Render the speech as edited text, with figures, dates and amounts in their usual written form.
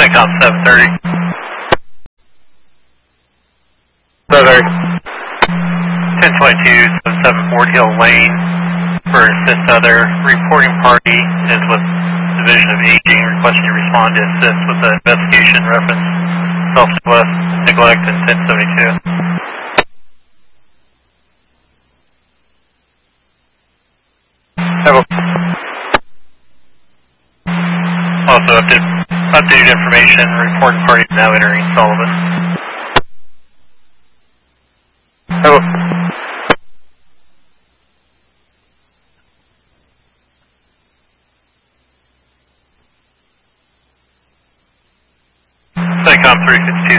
CENTCOM 730. 1022, 77 Fort Hill Lane. For assist other, reporting party is with Division of Aging, requesting you respond to assist with the investigation reference self-neglect in 1072. Also updated information, reporting party is now entering Sullivan. CENTCOM 352,